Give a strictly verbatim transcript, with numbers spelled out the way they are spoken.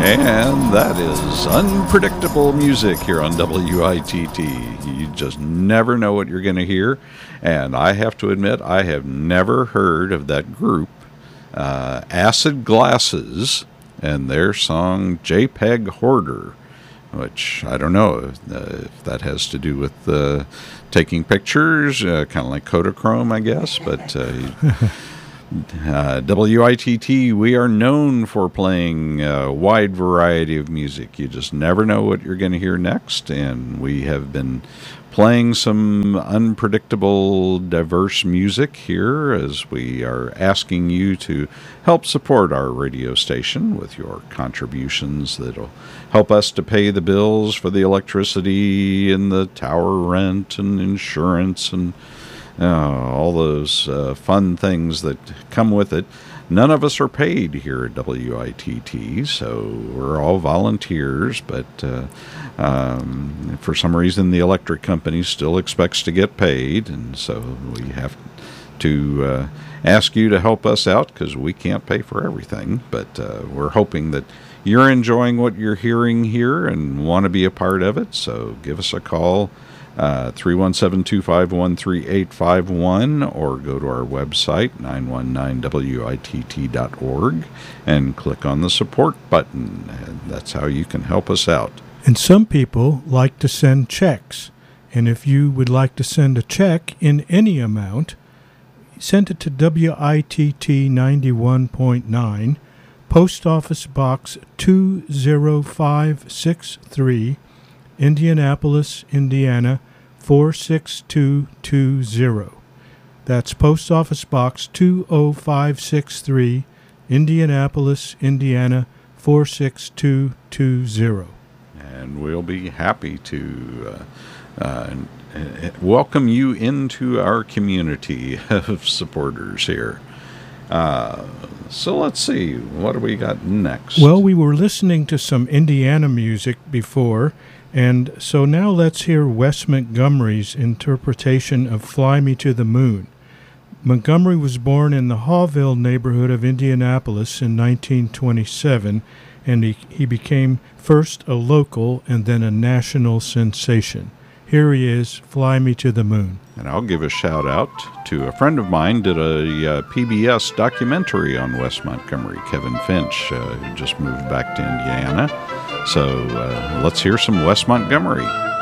And that is unpredictable music here on W I T T. You just never know what you're going to hear. And I have to admit, I have never heard of that group, uh, Acid Glasses, and their song JPEG Hoarder, which I don't know if, uh, if that has to do with uh, taking pictures, uh, kind of like Kodachrome, I guess, but... Uh, Uh, W I T T, we are known for playing a wide variety of music. You just never know what you're going to hear next, and we have been playing some unpredictable, diverse music here as we are asking you to help support our radio station with your contributions that'll help us to pay the bills for the electricity and the tower rent and insurance and Uh, all those uh, fun things that come with it. None of us are paid here at W I T T, so we're all volunteers, but uh, um, for some reason the electric company still expects to get paid, and so we have to uh, ask you to help us out because we can't pay for everything, but uh, we're hoping that you're enjoying what you're hearing here and want to be a part of it, so give us a call. Uh, three one seven, two five one, three eight five one, or go to our website, nine one nine W I T T dot org, and click on the support button, and that's how you can help us out. And some people like to send checks, and if you would like to send a check in any amount, send it to W I T T ninety-one point nine, Post Office Box two zero five six three, Indianapolis, Indiana, four six two two zero. That's Post Office Box two zero five six three, Indianapolis, Indiana, four six two two zero. And we'll be happy to uh, uh, welcome you into our community of supporters here. Uh, so let's see, what do we got next? Well, we were listening to some Indiana music before, and so now let's hear Wes Montgomery's interpretation of Fly Me to the Moon. Montgomery was born in the Hawville neighborhood of Indianapolis in nineteen twenty-seven, and he, he became first a local and then a national sensation. Here he is, Fly Me to the Moon. And I'll give a shout out to a friend of mine did a uh, P B S documentary on Wes Montgomery, Kevin Finch, uh, who just moved back to Indiana. So uh, let's hear some Wes Montgomery.